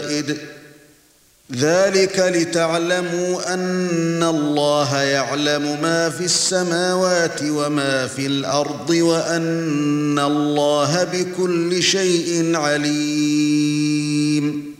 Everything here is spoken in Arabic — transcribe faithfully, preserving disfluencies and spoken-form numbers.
شَدَائِدٍ ذَلِكَ لِتَعْلَمُوا أَنَّ اللَّهَ يَعْلَمُ مَا فِي السَّمَاوَاتِ وَمَا فِي الْأَرْضِ وَأَنَّ اللَّهَ بِكُلِّ شَيْءٍ عَلِيمٌ